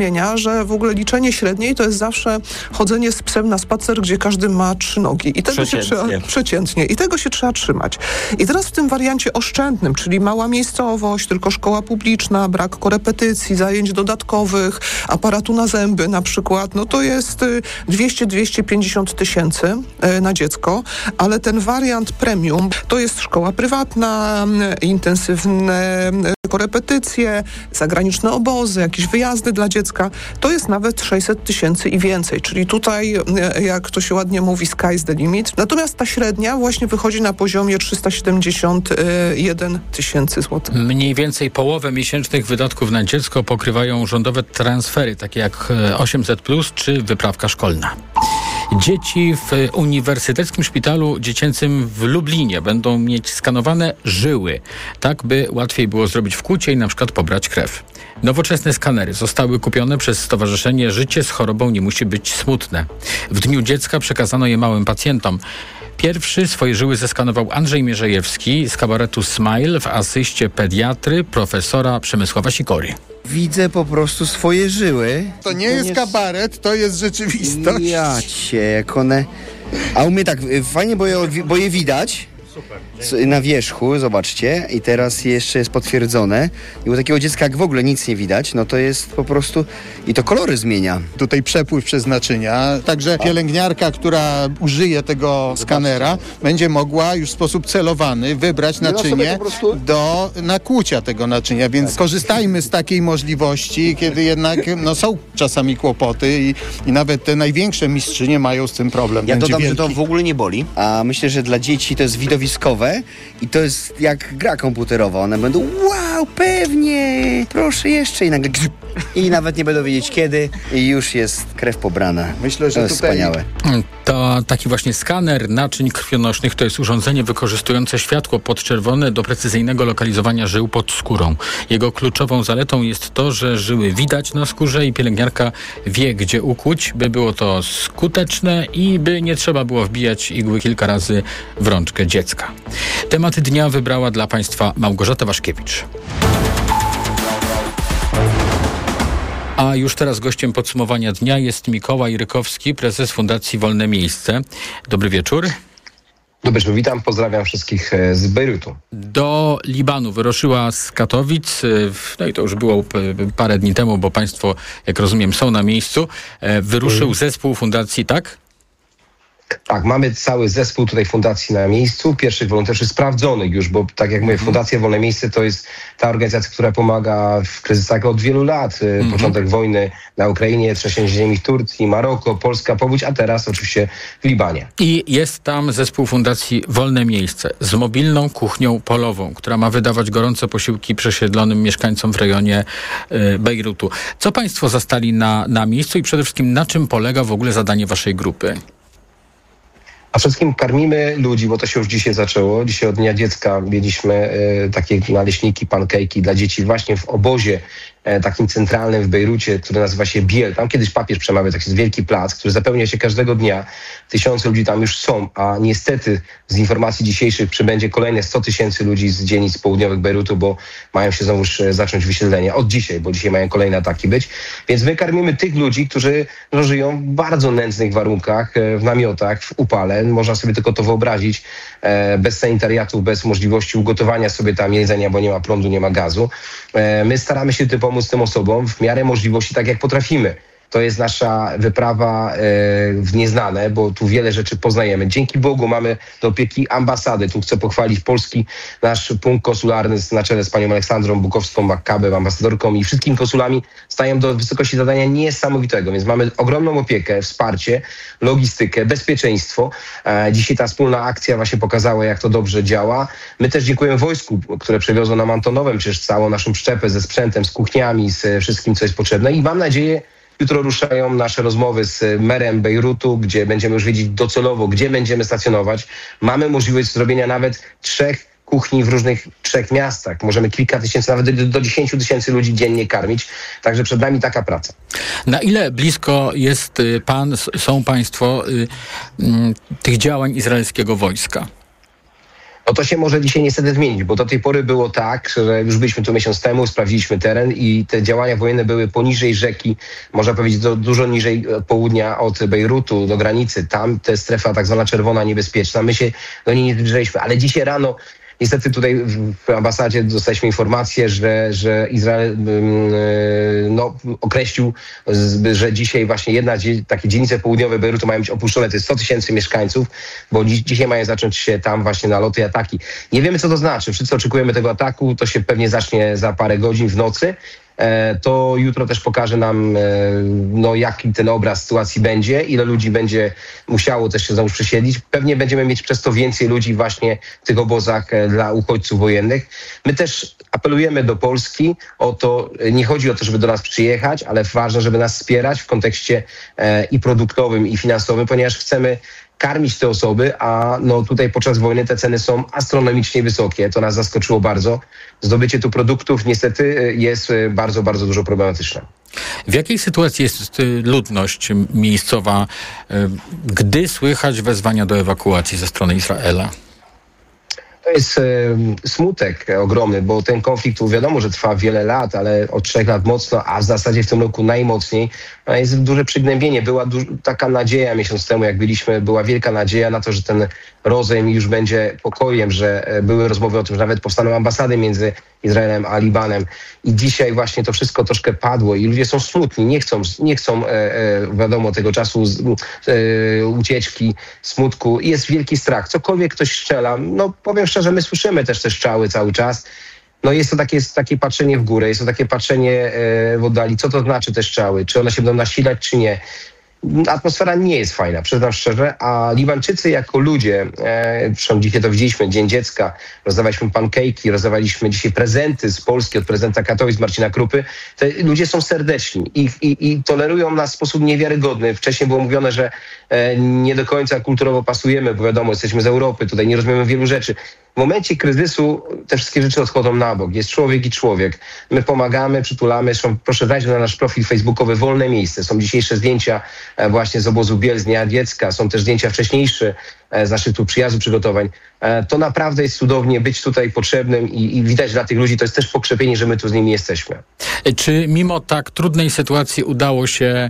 że w ogóle liczenie średniej to jest zawsze chodzenie z psem na spacer, gdzie każdy ma 3 nogi. I tego przeciętnie. I tego się trzeba trzymać. I teraz w tym wariancie oszczędnym, czyli mała miejscowość, tylko szkoła publiczna, brak korepetycji, zajęć dodatkowych, aparatu na zęby na przykład, no to jest 200-250 tysięcy na dziecko, ale ten wariant premium to jest szkoła prywatna, intensywne korepetycje, zagraniczne obozy, jakieś wyjazdy dla dziecka. To jest nawet 600 tysięcy i więcej. Czyli tutaj, jak to się ładnie mówi, sky's the limit. Natomiast ta średnia właśnie wychodzi na poziomie 371 tysięcy złotych. Mniej więcej połowę miesięcznych wydatków na dziecko pokrywają rządowe transfery, takie jak 800+, czy wyprawka szkolna. Dzieci w Uniwersyteckim Szpitalu Dziecięcym w Lublinie będą mieć skanowane żyły, tak by łatwiej było zrobić wkłucie i na przykład pobrać krew. Nowoczesne skanery zostały kupione przez Stowarzyszenie Życie z chorobą nie musi być smutne. W Dniu Dziecka przekazano je małym pacjentom. Pierwszy swoje żyły zeskanował Andrzej Mierzejewski z kabaretu Smile w asyście pediatry profesora Przemysława Sikory. Widzę po prostu swoje żyły. To nie jest kabaret, to jest rzeczywistość. Jak one... A u mnie tak, fajnie, bo je widać. Na wierzchu, zobaczcie, i teraz jeszcze jest potwierdzone. I u takiego dziecka, jak w ogóle nic nie widać, no to jest po prostu... I to kolory zmienia. Tutaj przepływ przez naczynia, także pielęgniarka, która użyje tego skanera, będzie mogła już w sposób celowany wybrać naczynie do nakłucia tego naczynia, więc korzystajmy z takiej możliwości, kiedy jednak są czasami kłopoty i nawet te największe mistrzynie mają z tym problem. Ja dodam, że to w ogóle nie boli, a myślę, że dla dzieci to jest widowiskowe i to jest jak gra komputerowa. One będą, wow, pewnie, proszę jeszcze, i nagle i nawet nie będą wiedzieć kiedy i już jest krew pobrana. Myślę, że to jest wspaniałe. To taki właśnie skaner naczyń krwionośnych to jest urządzenie wykorzystujące światło podczerwone do precyzyjnego lokalizowania żył pod skórą. Jego kluczową zaletą jest to, że żyły widać na skórze i pielęgniarka wie, gdzie ukłuć, by było to skuteczne i by nie trzeba było wbijać igły kilka razy w rączkę dziecka. Temat dnia wybrała dla Państwa Małgorzata Waszkiewicz. A już teraz gościem podsumowania dnia jest Mikołaj Rykowski, prezes Fundacji Wolne Miejsce. Dobry wieczór. Dobry wieczór, witam, pozdrawiam wszystkich z Bejrutu. Do Libanu wyruszyła z Katowic, no i to już było parę dni temu, bo Państwo, jak rozumiem, są na miejscu. Wyruszył zespół Fundacji, tak? Tak, mamy cały zespół tutaj fundacji na miejscu, pierwszych wolontariuszy sprawdzonych już, bo tak jak mówię, Fundacja Wolne Miejsce to jest ta organizacja, która pomaga w kryzysach od wielu lat. Początek wojny na Ukrainie, trzęsienie ziemi w Turcji, Maroko, Polska, powódź, a teraz oczywiście w Libanie. I jest tam zespół Fundacji Wolne Miejsce z mobilną kuchnią polową, która ma wydawać gorące posiłki przesiedlonym mieszkańcom w rejonie Bejrutu. Co Państwo zastali na miejscu i przede wszystkim na czym polega w ogóle zadanie Waszej grupy? A przede wszystkim karmimy ludzi, bo to się już dzisiaj zaczęło. Dzisiaj od Dnia Dziecka mieliśmy takie naleśniki, pankejki dla dzieci właśnie w obozie takim centralnym w Bejrucie, który nazywa się Biel. Tam kiedyś papież przemawiał, taki wielki plac, który zapełnia się każdego dnia. Tysiące ludzi tam już są, a niestety z informacji dzisiejszych przybędzie kolejne 100 tysięcy ludzi z dzielnic południowych Bejrutu, bo mają się znowuż zacząć wysiedlenia. Od dzisiaj, bo dzisiaj mają kolejne ataki być. Więc my karmimy tych ludzi, którzy żyją w bardzo nędznych warunkach, w namiotach, w upale. Można sobie tylko to wyobrazić. Bez sanitariatów, bez możliwości ugotowania sobie tam jedzenia, bo nie ma prądu, nie ma gazu. My staramy się pomóc tym osobom w miarę możliwości, tak jak potrafimy. To jest nasza wyprawa w nieznane, bo tu wiele rzeczy poznajemy. Dzięki Bogu mamy do opieki ambasady. Tu chcę pochwalić polski nasz punkt konsularny na czele z panią Aleksandrą Bukowską-Makkabę, ambasadorką i wszystkimi konsulami stają do wysokości zadania niesamowitego. Więc mamy ogromną opiekę, wsparcie, logistykę, bezpieczeństwo. Dzisiaj ta wspólna akcja właśnie pokazała, jak to dobrze działa. My też dziękujemy wojsku, które przewiozło nam Antonowem, przecież całą naszą przyczepę ze sprzętem, z kuchniami, z wszystkim, co jest potrzebne. I mam nadzieję, jutro ruszają nasze rozmowy z merem Bejrutu, gdzie będziemy już wiedzieć docelowo, gdzie będziemy stacjonować. Mamy możliwość zrobienia nawet 3 kuchni w różnych 3 miastach. Możemy kilka tysięcy, nawet do 10 tysięcy ludzi dziennie karmić. Także przed nami taka praca. Na ile blisko są Państwo tych działań izraelskiego wojska? No to się może dzisiaj niestety zmienić, bo do tej pory było tak, że już byliśmy tu miesiąc temu, sprawdziliśmy teren i te działania wojenne były poniżej rzeki, można powiedzieć dużo niżej południa od Bejrutu do granicy. Tam to jest strefa tak zwana czerwona, niebezpieczna. My się do niej nie zbliżyliśmy, ale dzisiaj rano niestety tutaj w ambasadzie dostaliśmy informację, że Izrael określił, że dzisiaj właśnie takie dzielnice południowe Bejrutu mają być opuszczone. To jest 100 000 mieszkańców, bo dzisiaj mają zacząć się tam właśnie naloty i ataki. Nie wiemy, co to znaczy. Wszyscy oczekujemy tego ataku. To się pewnie zacznie za parę godzin w nocy. To jutro też pokaże nam, jaki ten obraz sytuacji będzie, ile ludzi będzie musiało też się znowu przesiedlić. Pewnie będziemy mieć przez to więcej ludzi właśnie w tych obozach dla uchodźców wojennych. My też apelujemy do Polski o to, nie chodzi o to, żeby do nas przyjechać, ale ważne, żeby nas wspierać w kontekście i produktowym, i finansowym, ponieważ chcemy karmić te osoby, a tutaj podczas wojny te ceny są astronomicznie wysokie. To nas zaskoczyło bardzo. Zdobycie tu produktów niestety jest bardzo, bardzo dużo problematyczne. W jakiej sytuacji jest ludność miejscowa, gdy słychać wezwania do ewakuacji ze strony Izraela? To jest smutek ogromny, bo ten konflikt wiadomo, że trwa wiele lat, ale od 3 lat mocno, a w zasadzie w tym roku najmocniej. Jest duże przygnębienie. Była taka nadzieja miesiąc temu, jak byliśmy, była wielka nadzieja na to, że ten rozejm już będzie pokojem, że były rozmowy o tym, że nawet powstaną ambasady między Izraelem a Libanem. I dzisiaj właśnie to wszystko troszkę padło i ludzie są smutni, nie chcą wiadomo, tego czasu ucieczki, smutku. I jest wielki strach. Cokolwiek ktoś strzela, powiem szczerze, my słyszymy też te strzały cały czas. Jest to takie patrzenie w górę, jest to takie patrzenie w oddali. Co to znaczy te strzały? Czy one się będą nasilać, czy nie? Atmosfera nie jest fajna, przyznam szczerze, a Libańczycy jako ludzie, zresztą dzisiaj to widzieliśmy, Dzień Dziecka, rozdawaliśmy pankejki, rozdawaliśmy dzisiaj prezenty z Polski od prezydenta Katowic Marcina Krupy. Te ludzie są serdeczni i tolerują nas w sposób niewiarygodny. Wcześniej było mówione, że nie do końca kulturowo pasujemy, bo wiadomo, jesteśmy z Europy, tutaj nie rozumiemy wielu rzeczy. W momencie kryzysu te wszystkie rzeczy odchodzą na bok. Jest człowiek i człowiek. My pomagamy, przytulamy. Zresztą proszę zajrzeć na nasz profil facebookowy Wolne Miejsce. Są dzisiejsze zdjęcia właśnie z obozu Biel, z Dnia Dziecka. Są też zdjęcia wcześniejsze z naszych tu przyjazdu, przygotowań. To naprawdę jest cudownie być tutaj potrzebnym i widać dla tych ludzi, to jest też pokrzepienie, że my tu z nimi jesteśmy. Czy mimo tak trudnej sytuacji udało się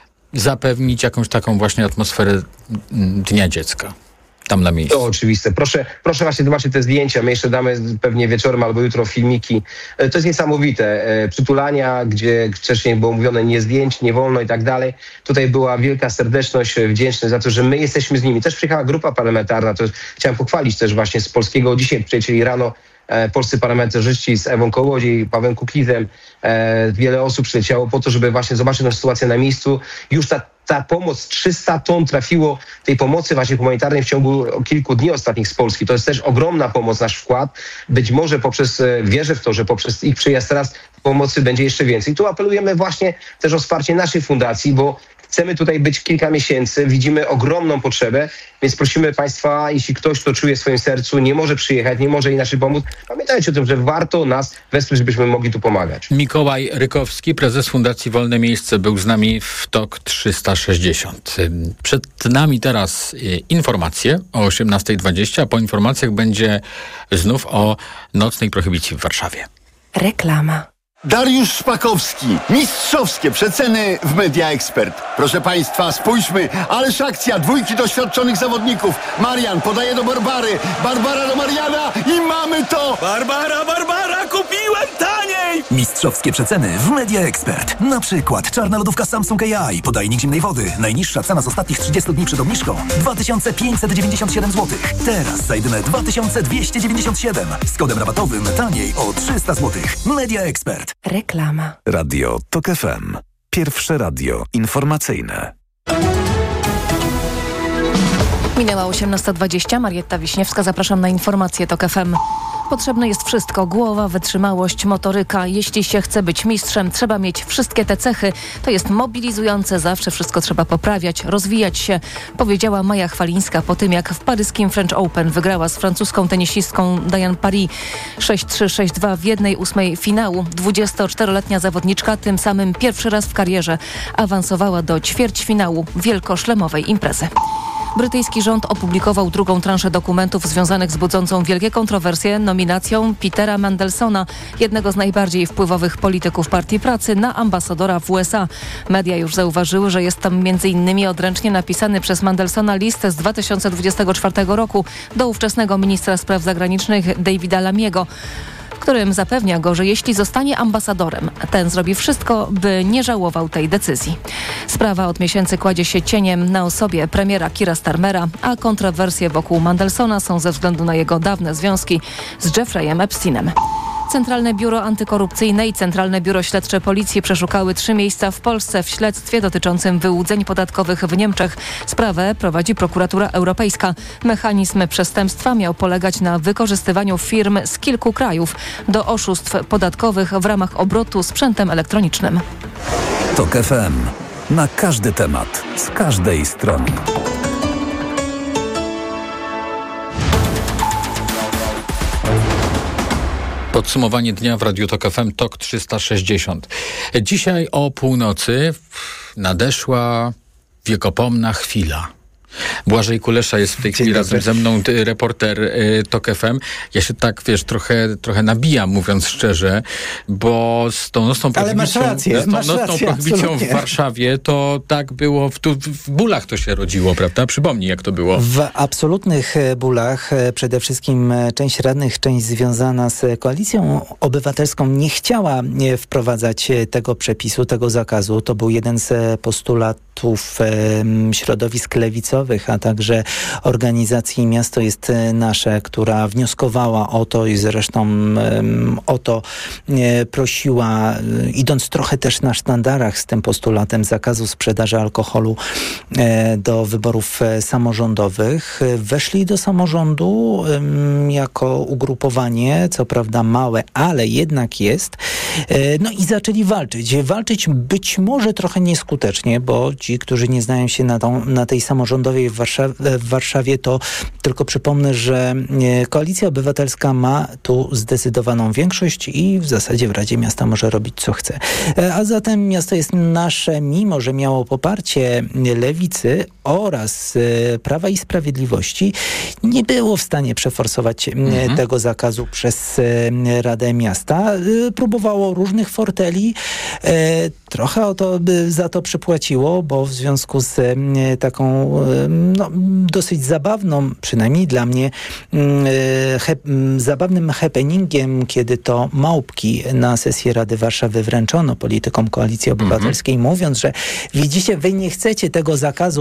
zapewnić jakąś taką właśnie atmosferę Dnia Dziecka? Tam na miejscu. To oczywiste. Proszę właśnie zobaczyć te zdjęcia. My jeszcze damy pewnie wieczorem albo jutro filmiki. To jest niesamowite. Przytulania, gdzie wcześniej było mówione nie zdjęć, nie wolno i tak dalej. Tutaj była wielka serdeczność, wdzięczność za to, że my jesteśmy z nimi. Też przyjechała grupa parlamentarna. To chciałem pochwalić też właśnie z polskiego. Dzisiaj przyjechali rano polscy parlamentarzyści z Ewą Kołodziej, Pawłem Kukizem. Wiele osób przyleciało po to, żeby właśnie zobaczyć tę sytuację na miejscu. Już ta pomoc, 300 ton trafiło tej pomocy właśnie humanitarnej w ciągu kilku dni ostatnich z Polski. To jest też ogromna pomoc, nasz wkład. Być może wierzę w to, że poprzez ich przyjazd teraz pomocy będzie jeszcze więcej. Tu apelujemy właśnie też o wsparcie naszej fundacji, bo chcemy tutaj być kilka miesięcy, widzimy ogromną potrzebę, więc prosimy Państwa, jeśli ktoś to czuje w swoim sercu, nie może przyjechać, nie może inaczej pomóc, pamiętajcie o tym, że warto nas wesprzeć, żebyśmy mogli tu pomagać. Mikołaj Rykowski, prezes Fundacji Wolne Miejsce, był z nami w TOK 360. Przed nami teraz informacje o 18:20, a po informacjach będzie znów o nocnej prohibicji w Warszawie. Reklama. Dariusz Szpakowski. Mistrzowskie przeceny w Media Expert. Proszę Państwa, spójrzmy. Ależ akcja, 2 doświadczonych zawodników. Marian podaje do Barbary. Barbara do Mariana i mamy to! Barbara, kupiłem taniej! Mistrzowskie przeceny w Media Expert. Na przykład czarna lodówka Samsung AI, podajnik zimnej wody. Najniższa cena z ostatnich 30 dni przed obniżką 2597 zł. Teraz za jedyne 2297. Z kodem rabatowym taniej o 300 zł. Media Expert. Reklama. Radio TOK FM. Pierwsze radio informacyjne. Minęła 18:20. Marietta Wiśniewska. Zapraszam na informacje TOK FM. Potrzebne jest wszystko. Głowa, wytrzymałość, motoryka. Jeśli się chce być mistrzem, trzeba mieć wszystkie te cechy. To jest mobilizujące. Zawsze wszystko trzeba poprawiać, rozwijać się, powiedziała Maja Chwalińska po tym, jak w paryskim French Open wygrała z francuską tenisistką Diane Paris 6-3, 6-2 w 1/8 finału. 24-letnia zawodniczka tym samym pierwszy raz w karierze awansowała do ćwierćfinału wielkoszlemowej imprezy. Brytyjski rząd opublikował drugą transzę dokumentów związanych z budzącą wielkie kontrowersje nominacją Petera Mandelsona, jednego z najbardziej wpływowych polityków Partii Pracy, na ambasadora w USA. Media już zauważyły, że jest tam m.in. odręcznie napisany przez Mandelsona list z 2024 roku do ówczesnego ministra spraw zagranicznych Davida Lamiego, w którym zapewnia go, że jeśli zostanie ambasadorem, ten zrobi wszystko, by nie żałował tej decyzji. Sprawa od miesięcy kładzie się cieniem na osobie premiera Keira Starmera, a kontrowersje wokół Mandelsona są ze względu na jego dawne związki z Jeffreyem Epsteinem. Centralne Biuro Antykorupcyjne i Centralne Biuro Śledcze Policji przeszukały 3 miejsca w Polsce w śledztwie dotyczącym wyłudzeń podatkowych w Niemczech. Sprawę prowadzi Prokuratura Europejska. Mechanizm przestępstwa miał polegać na wykorzystywaniu firm z kilku krajów do oszustw podatkowych w ramach obrotu sprzętem elektronicznym. TOK FM. Na każdy temat, z każdej strony. Podsumowanie dnia w Radiu TOK FM, TOK 360. Dzisiaj o północy nadeszła wiekopomna chwila. Błażej Kulesza jest w tej chwili razem ze mną, reporter TOK FM. Ja się tak, trochę nabijam, mówiąc szczerze, bo z tą nocną prohibicją w Warszawie to tak było, w bólach to się rodziło, prawda? Przypomnij, jak to było. W absolutnych bólach. Przede wszystkim część radnych, część związana z Koalicją Obywatelską nie chciała wprowadzać tego przepisu, tego zakazu. To był jeden z postulatów środowisk lewicowych, a także organizacji Miasto jest Nasze, która wnioskowała o to i zresztą o to prosiła, idąc trochę też na sztandarach z tym postulatem zakazu sprzedaży alkoholu do wyborów samorządowych. Weszli do samorządu jako ugrupowanie, co prawda małe, ale jednak jest. No i zaczęli walczyć. Walczyć być może trochę nieskutecznie, bo ci, którzy nie znają się na tej samorządowej w Warszawie, to tylko przypomnę, że Koalicja Obywatelska ma tu zdecydowaną większość i w zasadzie w Radzie Miasta może robić co chce. A zatem Miasto jest Nasze, mimo że miało poparcie Lewicy oraz Prawa i Sprawiedliwości, nie było w stanie przeforsować tego zakazu przez Radę Miasta. Próbowało różnych forteli, trochę za to przypłaciło, bo w związku z taką dosyć zabawną, przynajmniej dla mnie, zabawnym happeningiem, kiedy to małpki na sesję Rady Warszawy wręczono politykom Koalicji Obywatelskiej, mówiąc, że widzicie, wy nie chcecie tego zakazu,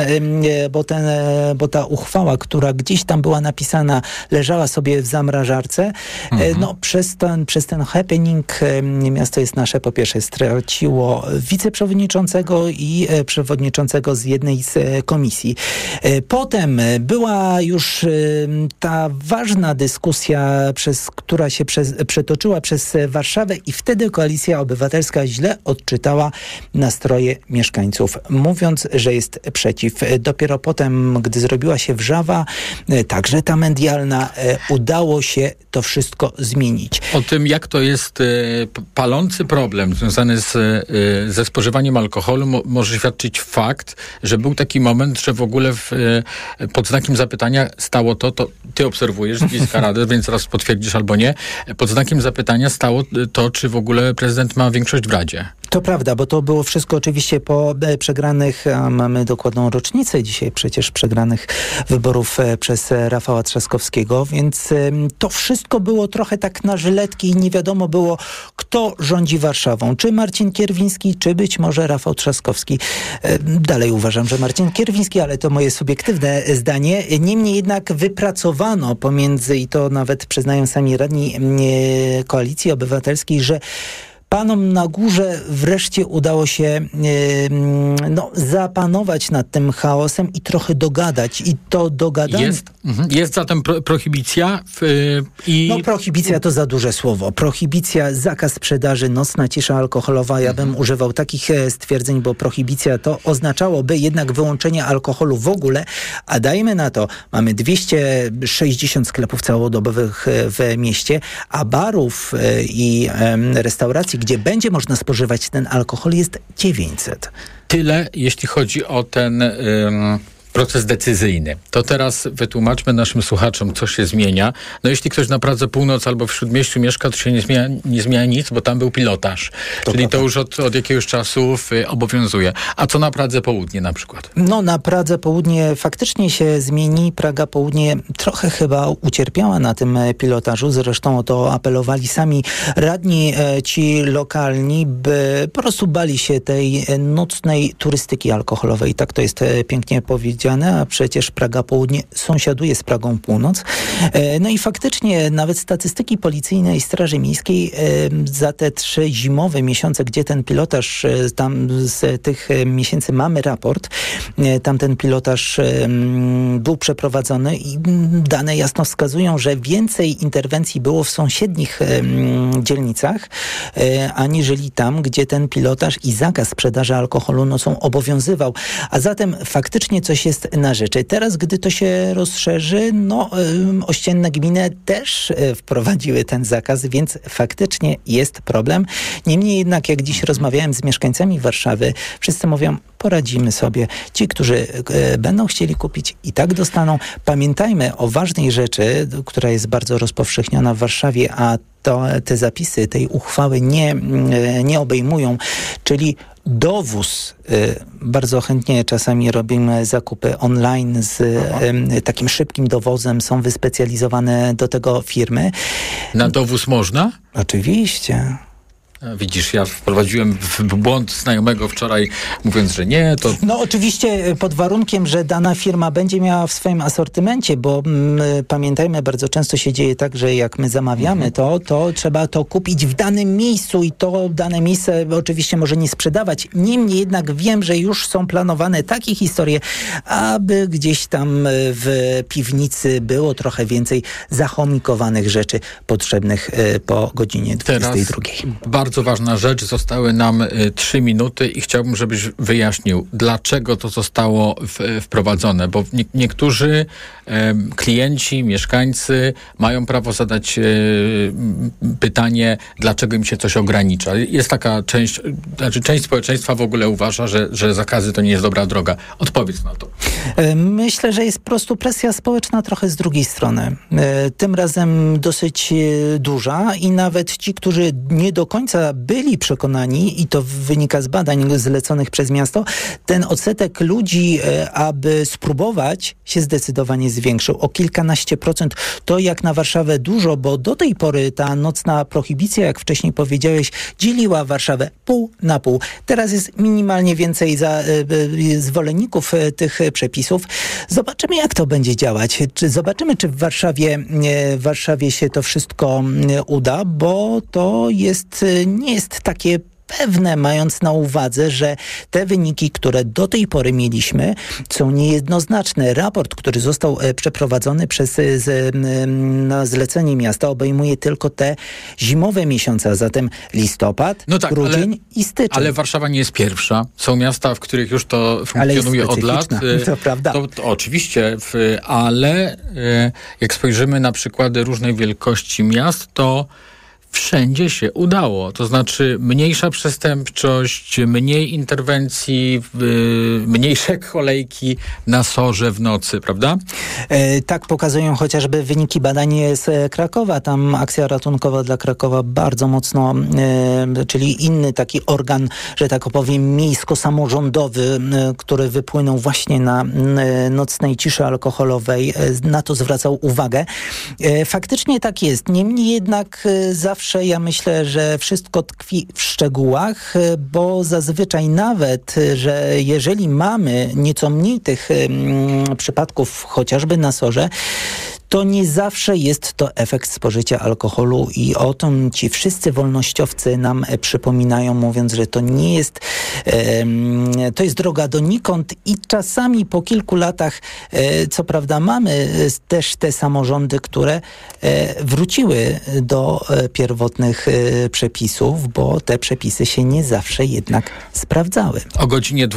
bo ta uchwała, która gdzieś tam była napisana, leżała sobie w zamrażarce. Przez ten happening Miasto jest Nasze po pierwsze straciło wiceprzewodniczącego i przewodniczącego z jednej z komisji. Potem była już ta ważna dyskusja, która się przetoczyła przez Warszawę i wtedy Koalicja Obywatelska źle odczytała nastroje mieszkańców, mówiąc, że jest przeciw. Dopiero potem, gdy zrobiła się wrzawa, także ta medialna, udało się to wszystko zmienić. O tym, jak to jest palący problem związany ze spożywaniem alkoholu, może świadczyć fakt, że był taki moment, że w ogóle pod znakiem zapytania stało to ty obserwujesz z bliska Radę, więc teraz potwierdzisz albo nie, pod znakiem zapytania stało to, czy w ogóle prezydent ma większość w Radzie. To prawda, bo to było wszystko oczywiście po przegranych, a mamy dokładną rocznicę dzisiaj przecież przegranych wyborów przez Rafała Trzaskowskiego, więc to wszystko było trochę tak na żyletki i nie wiadomo było, kto rządzi Warszawą. Czy Marcin Kierwiński, czy być może Rafał Trzaskowski. Dalej uważam, że Marcin Kierwiński, ale to moje subiektywne zdanie. Niemniej jednak wypracowano pomiędzy, i to nawet przyznają sami radni Koalicji Obywatelskiej, że panom na górze wreszcie udało się zapanować nad tym chaosem i trochę dogadać. I to dogadanie... Jest zatem prohibicja prohibicja to za duże słowo. Prohibicja, zakaz sprzedaży, nocna cisza alkoholowa. Ja bym używał takich stwierdzeń, bo prohibicja to oznaczałoby jednak wyłączenie alkoholu w ogóle, a dajmy na to, mamy 260 sklepów całodobowych w mieście, a barów i restauracji, gdzie będzie można spożywać ten alkohol, jest 900. Tyle, jeśli chodzi o ten proces decyzyjny. To teraz wytłumaczmy naszym słuchaczom, co się zmienia. No jeśli ktoś na Pradze Północ albo w Śródmieściu mieszka, to się nie zmienia nic, bo tam był pilotaż. Czyli to już od jakiegoś czasu obowiązuje. A co na Pradze Południe na przykład? No na Pradze Południe faktycznie się zmieni. Praga Południe trochę chyba ucierpiała na tym pilotażu. Zresztą o to apelowali sami radni, ci lokalni, by po prostu bali się tej nocnej turystyki alkoholowej. Tak to jest pięknie powiedziane, a przecież Praga Południe sąsiaduje z Pragą Północ. No i faktycznie nawet statystyki policyjnej i Straży Miejskiej za te 3 zimowe miesiące, gdzie ten pilotaż, tam z tych miesięcy mamy raport, tam ten pilotaż był przeprowadzony i dane jasno wskazują, że więcej interwencji było w sąsiednich dzielnicach, aniżeli tam, gdzie ten pilotaż i zakaz sprzedaży alkoholu nocą obowiązywał. A zatem faktycznie coś jest na rzeczy. Teraz, gdy to się rozszerzy, ościenne gminy też wprowadziły ten zakaz, więc faktycznie jest problem. Niemniej jednak, jak dziś rozmawiałem z mieszkańcami Warszawy, wszyscy mówią, poradzimy sobie. Ci, którzy będą chcieli kupić, i tak dostaną. Pamiętajmy o ważnej rzeczy, która jest bardzo rozpowszechniona w Warszawie, a te zapisy tej uchwały nie obejmują, czyli dowóz. Bardzo chętnie czasami robimy zakupy online z takim szybkim dowozem. Są wyspecjalizowane do tego firmy. Na dowóz można? Oczywiście. Widzisz, ja wprowadziłem w błąd znajomego wczoraj, mówiąc, że nie, to... No oczywiście pod warunkiem, że dana firma będzie miała w swoim asortymencie, bo pamiętajmy, bardzo często się dzieje tak, że jak my zamawiamy to trzeba to kupić w danym miejscu i to dane miejsce oczywiście może nie sprzedawać. Niemniej jednak wiem, że już są planowane takie historie, aby gdzieś tam w piwnicy było trochę więcej zachomikowanych rzeczy potrzebnych po godzinie 22. Bardzo ważna rzecz, zostały nam 3 minuty i chciałbym, żebyś wyjaśnił, dlaczego to zostało wprowadzone, bo niektórzy klienci, mieszkańcy mają prawo zadać pytanie, dlaczego im się coś ogranicza. Jest taka część społeczeństwa w ogóle uważa, że zakazy to nie jest dobra droga. Odpowiedz na to. Myślę, że jest po prostu presja społeczna trochę z drugiej strony. Tym razem dosyć duża i nawet ci, którzy nie do końca byli przekonani, i to wynika z badań zleconych przez miasto, ten odsetek ludzi, aby spróbować, się zdecydowanie zwiększył o kilkanaście procent. To jak na Warszawę dużo, bo do tej pory ta nocna prohibicja, jak wcześniej powiedziałeś, dzieliła Warszawę pół na pół. Teraz jest minimalnie więcej zwolenników tych przepisów. Zobaczymy, jak to będzie działać. Zobaczymy, czy w Warszawie się to wszystko uda, bo to nie jest takie pewne, mając na uwadze, że te wyniki, które do tej pory mieliśmy, są niejednoznaczne. Raport, który został przeprowadzony na zlecenie miasta, obejmuje tylko te zimowe miesiące, a zatem listopad, grudzień i styczeń. Ale Warszawa nie jest pierwsza. Są miasta, w których już to funkcjonuje od lat. To prawda. To oczywiście, ale jak spojrzymy na przykłady różnej wielkości miast, to wszędzie się udało. To znaczy mniejsza przestępczość, mniej interwencji, mniejsze kolejki na SOR-ze w nocy, prawda? Tak pokazują chociażby wyniki badań z Krakowa. Tam akcja ratunkowa dla Krakowa bardzo mocno, czyli inny taki organ, że tak opowiem, miejsko-samorządowy, który wypłynął właśnie na nocnej ciszy alkoholowej, na to zwracał uwagę. Faktycznie tak jest. Niemniej jednak zawsze ja myślę, że wszystko tkwi w szczegółach, bo zazwyczaj nawet, że jeżeli mamy nieco mniej tych przypadków chociażby na SOR-ze, to nie zawsze jest to efekt spożycia alkoholu i o tym ci wszyscy wolnościowcy nam przypominają, mówiąc, że to nie jest, to jest droga donikąd i czasami po kilku latach, co prawda mamy też te samorządy, które wróciły do pierwotnych przepisów, bo te przepisy się nie zawsze jednak sprawdzały. O godzinie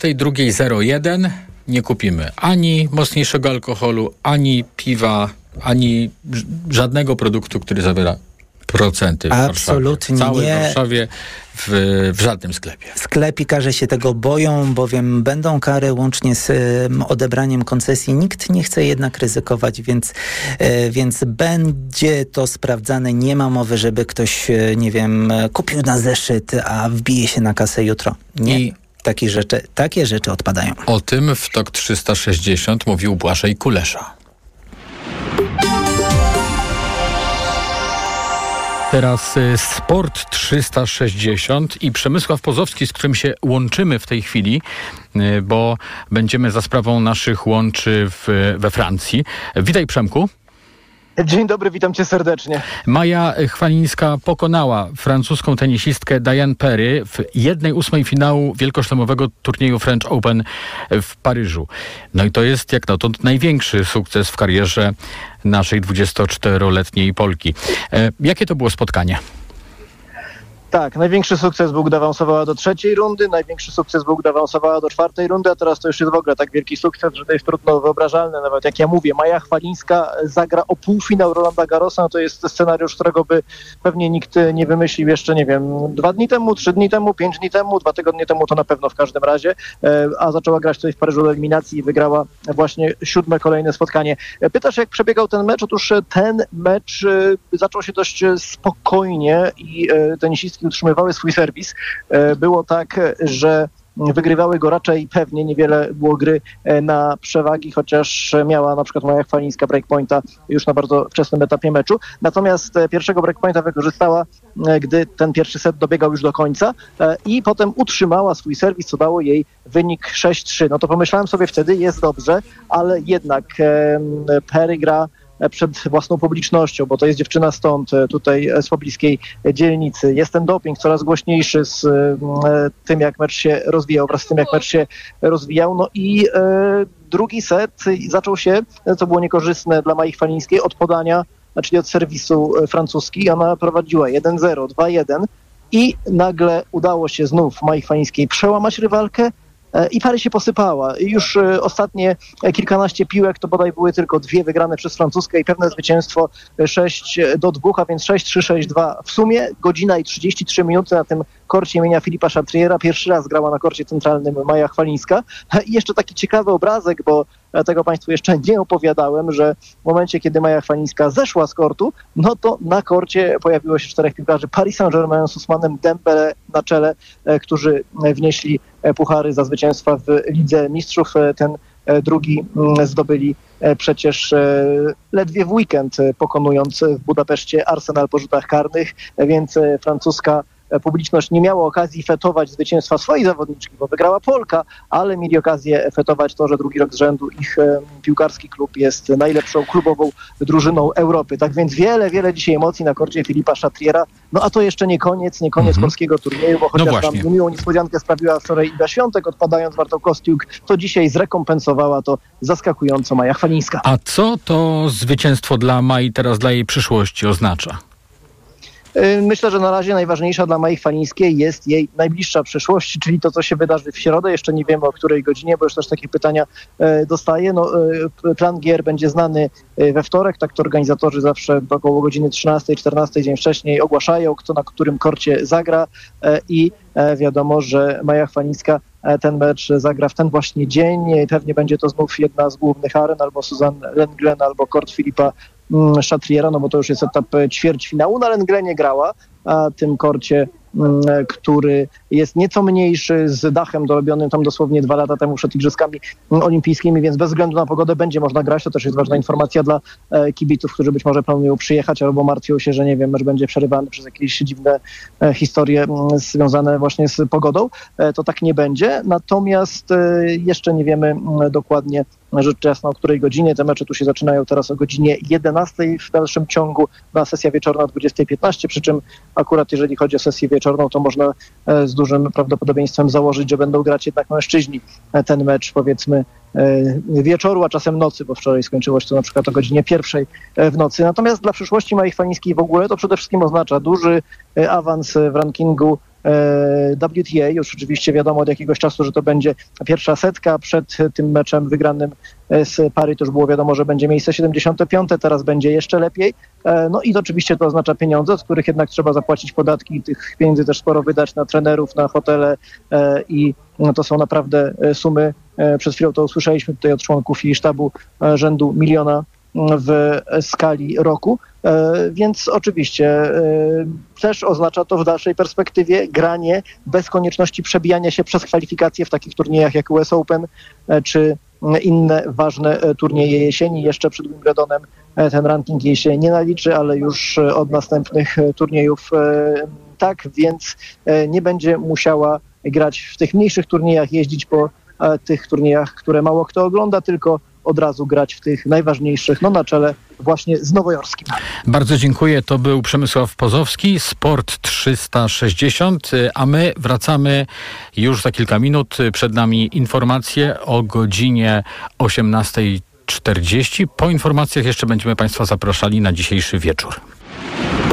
22:01 nie kupimy ani mocniejszego alkoholu, ani piwa, ani żadnego produktu, który zawiera Absolutnie w całej nie. Warszawie, w żadnym sklepie. Sklepikarze się tego boją, bowiem będą kary łącznie z odebraniem koncesji. Nikt nie chce jednak ryzykować, więc będzie to sprawdzane. Nie ma mowy, żeby ktoś, kupił na zeszyt, a wbije się na kasę jutro. Nie. Takie rzeczy odpadają. O tym w TOK 360 mówił Błażej Kulesza. Teraz Sport 360 i Przemysław Pozowski, z którym się łączymy w tej chwili, bo będziemy za sprawą naszych łączy we Francji. Witaj, Przemku. Dzień dobry, witam cię serdecznie. Maja Chwalińska pokonała francuską tenisistkę Diane Perry w 1/8 finału wielkoszlemowego turnieju French Open w Paryżu. No i to jest jak dotąd największy sukces w karierze naszej 24-letniej Polki. Jakie to było spotkanie? Tak, największy sukces był, gdy awansowała do 3. rundy, największy sukces był, gdy awansowała do 4. rundy, a teraz to już jest w ogóle tak wielki sukces, że to jest trudno wyobrażalne. Nawet jak ja mówię, Maja Chwalińska zagra o półfinał Rolanda Garrosa, no to jest scenariusz, którego by pewnie nikt nie wymyślił jeszcze, 2 dni temu, 3 dni temu, 5 dni temu, 2 tygodnie temu, to na pewno w każdym razie, a zaczęła grać tutaj w Paryżu do eliminacji i wygrała właśnie 7. kolejne spotkanie. Pytasz, jak przebiegał ten mecz? Otóż ten mecz zaczął się dość spokojnie i tenisistki utrzymywały swój serwis. Było tak, że wygrywały go raczej pewnie, niewiele było gry na przewagi, chociaż miała na przykład Maja Chwalińska breakpointa już na bardzo wczesnym etapie meczu. Natomiast pierwszego breakpointa wykorzystała, gdy ten pierwszy set dobiegał już do końca i potem utrzymała swój serwis, co dało jej wynik 6-3. No to pomyślałem sobie wtedy, jest dobrze, ale jednak Perry gra przed własną publicznością, bo to jest dziewczyna stąd, tutaj z pobliskiej dzielnicy. Jest ten doping coraz głośniejszy z tym, jak mecz się rozwijał, wraz z tym, jak mecz się rozwijał. No i drugi set zaczął się, co było niekorzystne dla Mai Chwalińskiej, od podania, czyli od serwisu francuski. Ona prowadziła 1-0, 2-1 i nagle udało się znów Mai Chwalińskiej przełamać rywalkę, i Pary się posypała. Już ostatnie kilkanaście piłek to bodaj były tylko 2 wygrane przez francuskę i pewne zwycięstwo 6-2, a więc 6-3, 6-2. W sumie godzina i 33 minuty na tym korcie imienia Philippa Chatriera. Pierwszy raz grała na korcie centralnym Maja Chwalińska. I jeszcze taki ciekawy obrazek, bo tego Państwu jeszcze nie opowiadałem, że w momencie, kiedy Maja Chwalińska zeszła z kortu, no to na korcie pojawiło się 4 piłkarzy Paris Saint-Germain z Ousmanem Dembele na czele, którzy wnieśli puchary za zwycięstwa w Lidze Mistrzów. Ten drugi zdobyli przecież ledwie w weekend, pokonując w Budapeszcie Arsenal po rzutach karnych, więc francuska publiczność nie miała okazji fetować zwycięstwa swojej zawodniczki, bo wygrała Polka, ale mieli okazję fetować to, że drugi rok z rzędu ich piłkarski klub jest najlepszą klubową drużyną Europy. Tak więc wiele dzisiaj emocji na korcie Philippa Chatriera. No a to jeszcze nie koniec polskiego turnieju, bo chociaż tam niemiłą niespodziankę sprawiła wczoraj Iga Świątek, odpadając Bartoł-Kostiuk, to dzisiaj zrekompensowała to zaskakująco Maja Chwalińska. A co to zwycięstwo dla Mai teraz, dla jej przyszłości oznacza? Myślę, że na razie najważniejsza dla Mai Chwalińskiej jest jej najbliższa przyszłość, czyli to, co się wydarzy w środę. Jeszcze nie wiemy, o której godzinie, bo już też takie pytania dostaję. No, plan gier będzie znany we wtorek, tak to organizatorzy zawsze około godziny 13-14 dzień wcześniej ogłaszają, kto na którym korcie zagra i wiadomo, że Maja Chwalińska ten mecz zagra w ten właśnie dzień. Pewnie będzie to znów jedna z głównych aren, albo Suzanne Lenglen, albo kort Philippa Chatriera, no bo to już jest etap ćwierćfinału. Na Lenglenie grała, a tym korcie, który jest nieco mniejszy, z dachem dorobionym tam dosłownie 2 lata temu przed Igrzyskami Olimpijskimi, więc bez względu na pogodę będzie można grać. To też jest ważna informacja dla kibiców, którzy być może planują przyjechać albo martwią się, że mecz będzie przerywany przez jakieś dziwne historie związane właśnie z pogodą. To tak nie będzie. Natomiast jeszcze nie wiemy dokładnie, rzecz jasna, o której godzinie. Te mecze tu się zaczynają teraz o godzinie 11 w dalszym ciągu, na sesja wieczorna o 20:15, przy czym akurat jeżeli chodzi o sesję wieczorną, to można z dużym prawdopodobieństwem założyć, że będą grać jednak mężczyźni ten mecz, powiedzmy, wieczoru, a czasem nocy, bo wczoraj skończyło się to na przykład o godzinie 1 w nocy. Natomiast dla przyszłości Mai Chwalińskiej w ogóle to przede wszystkim oznacza duży awans w rankingu WTA. Już oczywiście wiadomo od jakiegoś czasu, że to będzie pierwsza setka. Przed tym meczem wygranym z Paris to już było wiadomo, że będzie miejsce 75, teraz będzie jeszcze lepiej. No i oczywiście to oznacza pieniądze, od których jednak trzeba zapłacić podatki, tych pieniędzy też sporo wydać na trenerów, na hotele i to są naprawdę sumy, przed chwilą to usłyszeliśmy tutaj od członków i sztabu, rzędu 1 000 000 w skali roku, więc oczywiście też oznacza to w dalszej perspektywie granie bez konieczności przebijania się przez kwalifikacje w takich turniejach jak US Open czy inne ważne turnieje jesieni. Jeszcze przed Wimbledonem ten ranking jej się nie naliczy, ale już od następnych turniejów tak, więc nie będzie musiała grać w tych mniejszych turniejach, jeździć po tych turniejach, które mało kto ogląda, tylko od razu grać w tych najważniejszych, na czele właśnie z nowojorskim. Bardzo dziękuję. To był Przemysław Pozowski, Sport 360, a my wracamy już za kilka minut. Przed nami informacje o godzinie 18:40. Po informacjach jeszcze będziemy Państwa zapraszali na dzisiejszy wieczór.